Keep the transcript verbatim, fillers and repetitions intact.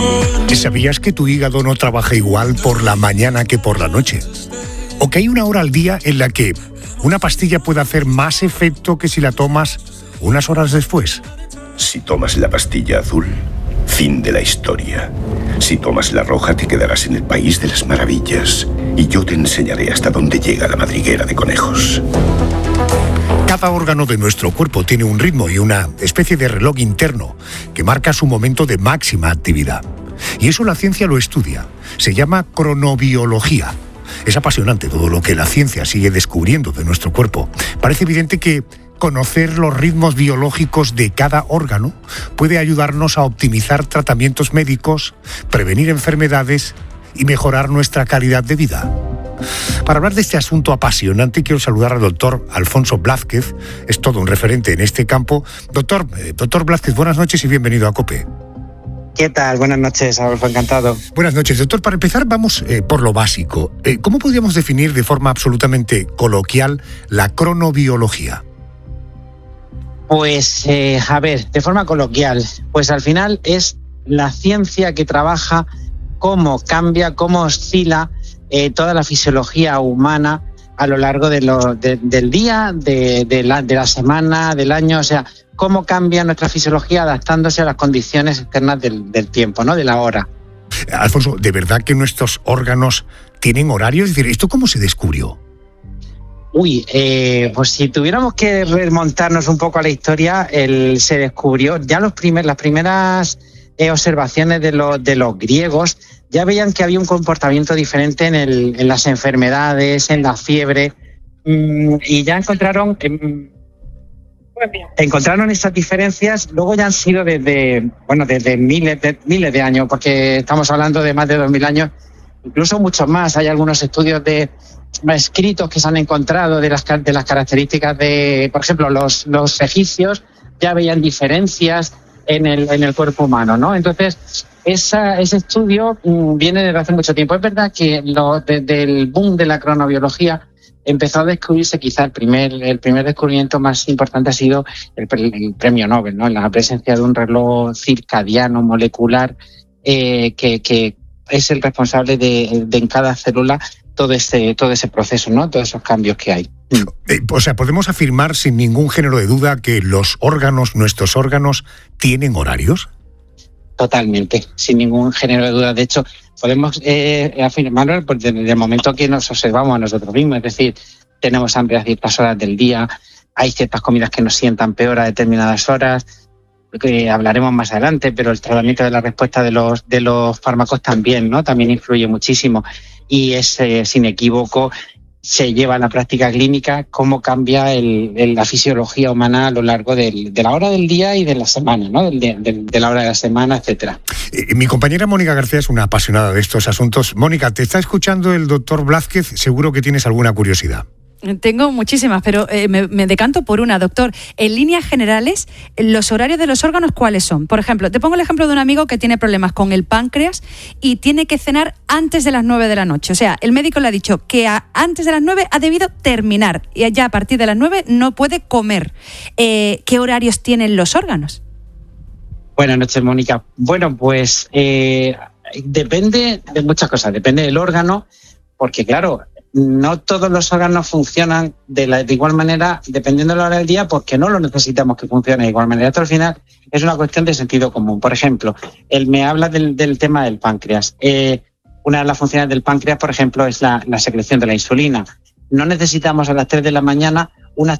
¿Sabías que tu hígado no trabaja igual por la mañana que por la noche? ¿O que hay una hora al día en la que una pastilla puede hacer más efecto que si la tomas unas horas después? Si tomas la pastilla azul, fin de la historia. Si tomas la roja, te quedarás en el país de las maravillas. Y yo te enseñaré hasta dónde llega la madriguera de conejos. Cada órgano de nuestro cuerpo tiene un ritmo y una especie de reloj interno que marca su momento de máxima actividad. Y eso la ciencia lo estudia. Se llama cronobiología. Es apasionante todo lo que la ciencia sigue descubriendo de nuestro cuerpo. Parece evidente que conocer los ritmos biológicos de cada órgano puede ayudarnos a optimizar tratamientos médicos, prevenir enfermedades y mejorar nuestra calidad de vida. Para hablar de este asunto apasionante, quiero saludar al doctor Alfonso Blázquez. Es todo un referente en este campo. Doctor, eh, doctor Blázquez, buenas noches y bienvenido a COPE. ¿Qué tal? Buenas noches, Adolfo, encantado. Buenas noches, doctor. Para empezar, vamos eh, por lo básico. Eh, ¿Cómo podríamos definir de forma absolutamente coloquial la cronobiología? Pues, eh, a ver, de forma coloquial, pues al final es la ciencia que trabaja cómo cambia, cómo oscila eh, toda la fisiología humana a lo largo de lo, de, del día, de, de, la, de la semana, del año, o sea, cómo cambia nuestra fisiología adaptándose a las condiciones externas del, del tiempo, ¿no? De la hora. Alfonso, ¿de verdad que nuestros órganos tienen horario? Es decir, ¿esto cómo se descubrió? Uy, eh, pues si tuviéramos que remontarnos un poco a la historia, el, se descubrió, ya los primer, las primeras eh, observaciones de, lo, de los griegos ya veían que había un comportamiento diferente en, el, en las enfermedades, en la fiebre, mmm, y ya encontraron... Eh, Encontraron esas diferencias, luego ya han sido desde, bueno, desde miles de, miles de años, porque estamos hablando de más de dos mil años, incluso muchos más. Hay algunos estudios de escritos que se han encontrado de las, de las características de, por ejemplo, los, los egipcios ya veían diferencias en el, en el cuerpo humano, ¿no? Entonces, esa, ese estudio mmm, viene desde hace mucho tiempo. Es verdad que lo, desde el boom de la cronobiología empezó a descubrirse, quizá el primer, el primer descubrimiento más importante ha sido el, el premio Nobel, ¿no? La presencia de un reloj circadiano molecular eh, que, que es el responsable de, de en cada célula todo ese, todo ese proceso, ¿no? Todos esos cambios que hay. Eh, o sea, podemos afirmar sin ningún género de duda que los órganos, nuestros órganos, ¿tienen horarios? Totalmente, sin ningún género de duda. De hecho, podemos eh, afirmarlo desde el momento que nos observamos a nosotros mismos. Es decir, tenemos hambre a ciertas horas del día, hay ciertas comidas que nos sientan peor a determinadas horas, que hablaremos más adelante, pero el tratamiento de la respuesta de los, de los fármacos también, ¿no? También influye muchísimo. Y es, eh, sin equívoco, se lleva a la práctica clínica cómo cambia el, el, la fisiología humana a lo largo del, de la hora del día y de la semana, ¿no? De, de, de la hora de la semana, etcétera. Eh, mi compañera Mónica García es una apasionada de estos asuntos. Mónica, te está escuchando el doctor Blázquez, seguro que tienes alguna curiosidad. Tengo muchísimas, pero eh, me, me decanto por una, doctor. En líneas generales, ¿los horarios de los órganos cuáles son? Por ejemplo, te pongo el ejemplo de un amigo que tiene problemas con el páncreas y tiene que cenar antes de las nueve de la noche. O sea, el médico le ha dicho que a, antes de las nueve ha debido terminar y ya a partir de las nueve no puede comer. Eh, ¿Qué horarios tienen los órganos? Buenas noches, Mónica. Bueno, pues eh, depende de muchas cosas. Depende del órgano, porque claro, no todos los órganos funcionan de, la, de igual manera dependiendo de la hora del día, porque no lo necesitamos que funcione de igual manera. Esto al final es una cuestión de sentido común. Por ejemplo, él me habla del, del tema del páncreas. Eh, una de las funciones del páncreas, por ejemplo, es la, la secreción de la insulina. No necesitamos a las tres de la mañana